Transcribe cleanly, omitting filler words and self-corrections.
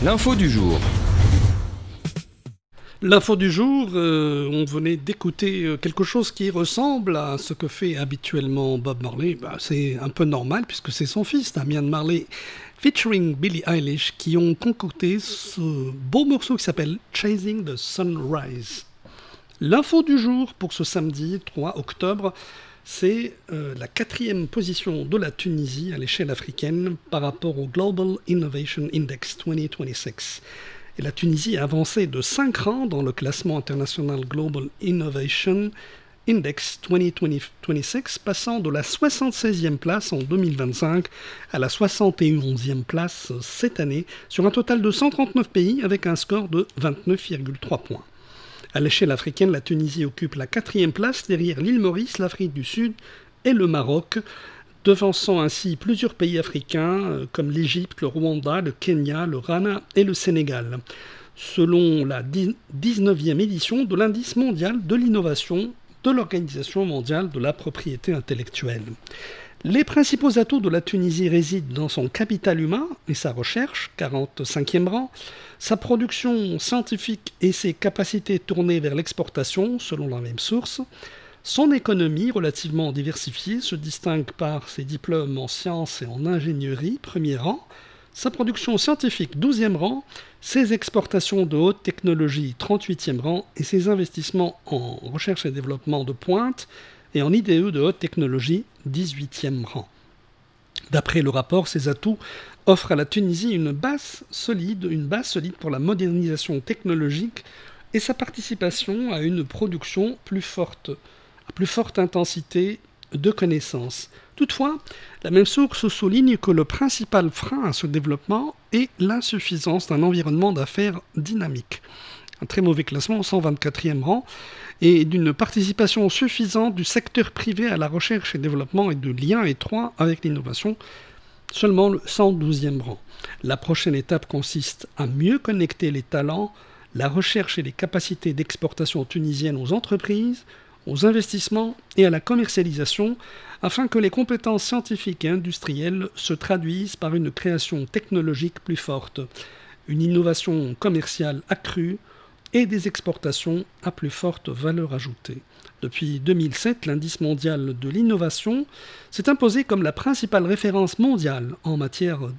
L'info du jour. L'info du jour, on venait d'écouter quelque chose qui ressemble à ce que fait habituellement Bob Marley. C'est un peu normal puisque c'est son fils, Damian Marley, featuring Billie Eilish, qui ont concocté ce beau morceau qui s'appelle Chasing the Sunrise. L'info du jour pour ce samedi 3 octobre, c'est la 4e position de la Tunisie à l'échelle africaine par rapport au Global Innovation Index 2026. Et la Tunisie a avancé de 5 rangs dans le classement international Global Innovation Index 2026, passant de la 76e place en 2025 à la 71e place cette année, sur un total de 139 pays avec un score de 29,3 points. À l'échelle africaine, la Tunisie occupe la 4e place derrière l'île Maurice, l'Afrique du Sud et le Maroc, devançant ainsi plusieurs pays africains comme l'Égypte, le Rwanda, le Kenya, le Ghana et le Sénégal, selon la 19e édition de l'indice mondial de l'innovation de l'Organisation mondiale de la propriété intellectuelle. Les principaux atouts de la Tunisie résident dans son capital humain et sa recherche, 45e rang, sa production scientifique et ses capacités tournées vers l'exportation, selon la même source. Son économie, relativement diversifiée, se distingue par ses diplômes en sciences et en ingénierie, premier rang, sa production scientifique, 12e rang, ses exportations de haute technologie, 38e rang, et ses investissements en recherche et développement de pointe et en IDE de haute technologie, 18e rang. D'après le rapport, ces atouts offrent à la Tunisie une base solide pour la modernisation technologique et sa participation à une production à plus forte intensité de connaissances. Toutefois, la même source souligne que le principal frein à ce développement est l'insuffisance d'un environnement d'affaires dynamique. Un très mauvais classement, 124e rang, et d'une participation suffisante du secteur privé à la recherche et développement et de liens étroits avec l'innovation, seulement le 112e rang. La prochaine étape consiste à mieux connecter les talents, la recherche et les capacités d'exportation tunisiennes aux entreprises, aux investissements et à la commercialisation, afin que les compétences scientifiques et industrielles se traduisent par une création technologique plus forte, une innovation commerciale accrue et des exportations à plus forte valeur ajoutée. Depuis 2007, l'indice mondial de l'innovation s'est imposé comme la principale référence mondiale en matière